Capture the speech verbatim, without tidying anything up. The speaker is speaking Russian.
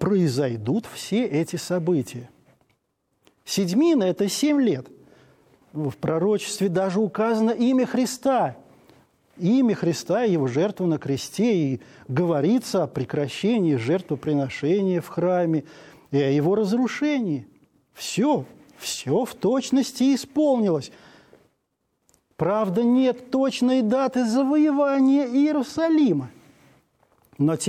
произойдут все эти события. Седьмина – это семь лет. В пророчестве даже указано имя Христа. Имя Христа и Его жертву на кресте. И говорится о прекращении жертвоприношения в храме и о Его разрушении. Все, все в точности исполнилось. Правда, нет точной даты завоевания Иерусалима. Но